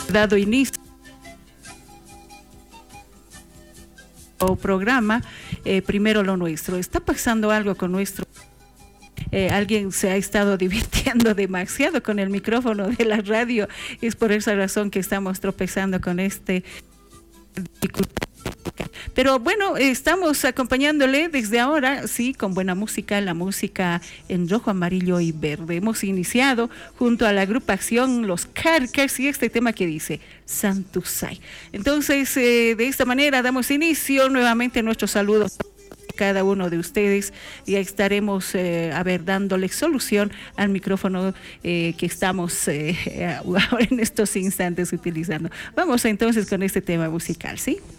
dado inicio al programa Primero lo Nuestro. Está pasando algo con nuestro. Alguien se ha estado divirtiendo demasiado con el micrófono de la radio. Es por esa razón que estamos tropezando con este dificultad. Pero bueno, estamos acompañándole desde ahora, sí, con buena música, la música en rojo, amarillo y verde. Hemos iniciado junto a la agrupación Los Carcas y este tema que dice Santusay. Entonces, de esta manera damos inicio nuevamente a nuestros saludos a cada uno de ustedes. Ya estaremos, dándole solución al micrófono que estamos ahora en estos instantes utilizando. Vamos entonces con este tema musical, ¿sí?